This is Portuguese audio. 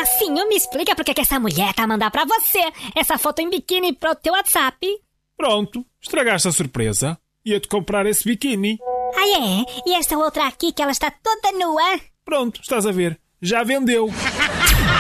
Mocinho, me explica por que essa mulher tá a mandar pra você essa foto em biquíni pro teu WhatsApp. Pronto, estragaste a surpresa. Ia-te comprar esse biquíni. Ah, é? E esta outra aqui que ela está toda nua? Pronto, estás a ver. Já vendeu.